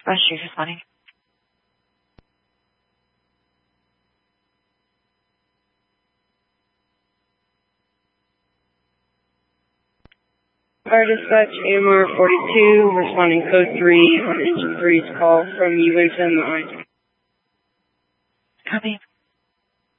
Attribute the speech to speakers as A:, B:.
A: She's responding.
B: Fire dispatch, AMR 42, responding code 3 on engine 3's call from Uinta, Illinois.
A: Copy.